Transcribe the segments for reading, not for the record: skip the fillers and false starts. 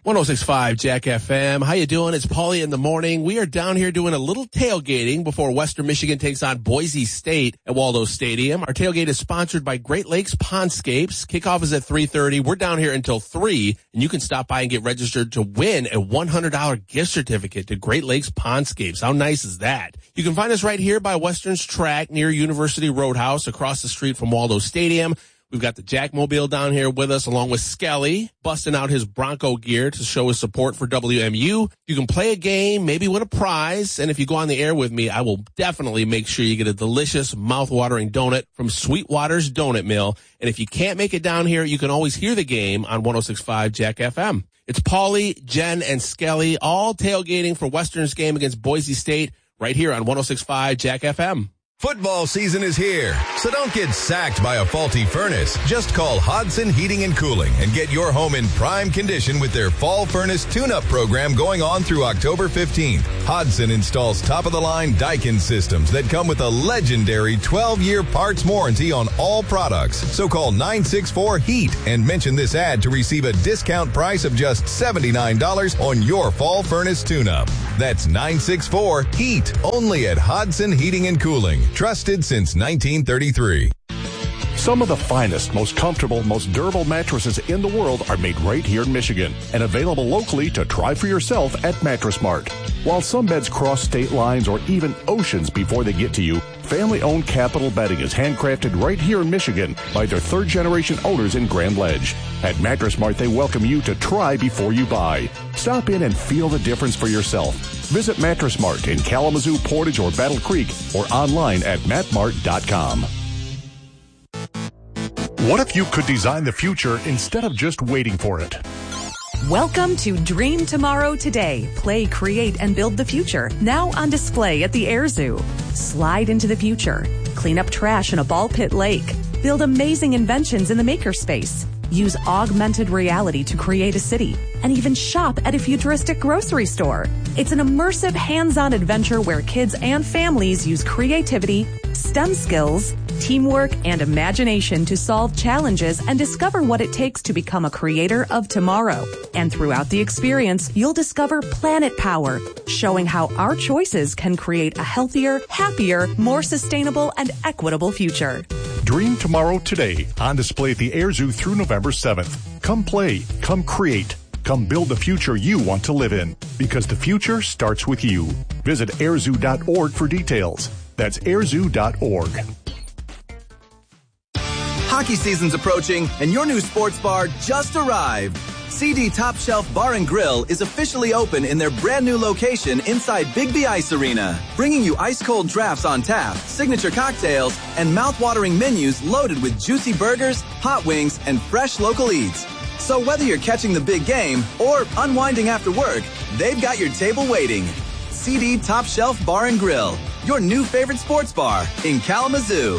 106.5 Jack FM. How you doing? It's Paulie in the morning. We are down here doing a little tailgating before Western Michigan takes on Boise State at Waldo Stadium. Our tailgate is sponsored by Great Lakes Pondscapes. Kickoff is at 3:30. We're down here until 3, and you can stop by and get registered to win a $100 gift certificate to Great Lakes Pondscapes. How nice is that? You can find us right here by Western's track near University Roadhouse across the street from Waldo Stadium. We've got the Jackmobile down here with us, along with Skelly, busting out his Bronco gear to show his support for WMU. You can play a game, maybe win a prize, and if you go on the air with me, I will definitely make sure you get a delicious, mouth-watering donut from Sweetwater's Donut Mill. And if you can't make it down here, you can always hear the game on 106.5 Jack FM. It's Paulie, Jen, and Skelly, all tailgating for Western's game against Boise State right here on 106.5 Jack FM. Football season is here, so don't get sacked by a faulty furnace. Just call Hodson Heating and Cooling and get your home in prime condition with their Fall Furnace Tune-Up program going on through October 15th. Hodson installs top-of-the-line Daikin systems that come with a legendary 12-year parts warranty on all products. So call 964-HEAT and mention this ad to receive a discount price of just $79 on your Fall Furnace Tune-Up. That's 964-HEAT, only at Hodson Heating and Cooling. Trusted since 1933. Some of the finest, most comfortable, most durable mattresses in the world are made right here in Michigan and available locally to try for yourself at Mattress Mart. While some beds cross state lines or even oceans before they get to you, family-owned Capital Bedding is handcrafted right here in Michigan by their third-generation owners in Grand Ledge. At Mattress Mart, they welcome you to try before you buy. Stop in and feel the difference for yourself. Visit Mattress Mart in Kalamazoo, Portage, or Battle Creek, or online at mattmart.com. What if you could design the future instead of just waiting for it? Welcome to Dream Tomorrow Today. Play, create, and build the future. Now on display at the Air Zoo. Slide into the future. Clean up trash in a ball pit lake. Build amazing inventions in the makerspace. Use augmented reality to create a city. And even shop at a futuristic grocery store. It's an immersive, hands-on adventure where kids and families use creativity, STEM skills, teamwork, and imagination to solve challenges and discover what it takes to become a creator of tomorrow. And throughout the experience, you'll discover Planet Power, showing how our choices can create a healthier, happier, more sustainable, and equitable future. Dream Tomorrow Today, on display at the Air Zoo through November 7th. Come play, come create, come build the future you want to live in, because the future starts with you. Visit airzoo.org for details. That's airzoo.org. Hockey season's approaching, and your new sports bar just arrived. CD Top Shelf Bar and Grill is officially open in their brand new location inside Bigby Ice Arena, bringing you ice-cold drafts on tap, signature cocktails, and mouth-watering menus loaded with juicy burgers, hot wings, and fresh local eats. So whether you're catching the big game or unwinding after work, they've got your table waiting. CD Top Shelf Bar and Grill, your new favorite sports bar in Kalamazoo.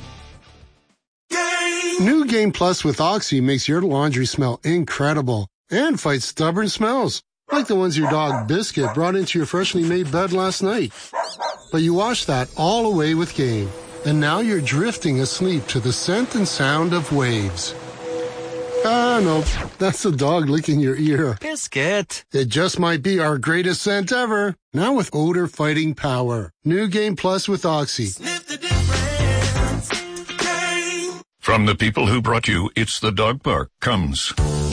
New Game Plus with Oxy makes your laundry smell incredible and fights stubborn smells, like the ones your dog Biscuit brought into your freshly made bed last night. But you washed that all away with Game, and now you're drifting asleep to the scent and sound of waves. Ah, no, that's the dog licking your ear. Biscuit. It just might be our greatest scent ever, now with odor-fighting power. New Game Plus with Oxy. Sniff the difference. Game. From the people who brought you It's the Dog Park comes